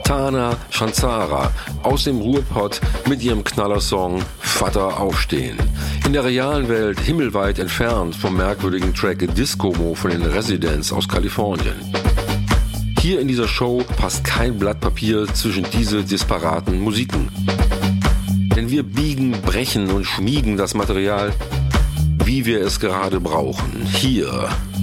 Tana Chanzara aus dem Ruhrpott mit ihrem Knallersong Vater aufstehen. In der realen Welt himmelweit entfernt vom merkwürdigen Track Disco-Mo von den Residents aus Kalifornien. Hier in dieser Show passt kein Blatt Papier zwischen diese disparaten Musiken. Denn wir biegen, brechen und schmiegen das Material, wie wir es gerade brauchen. Hier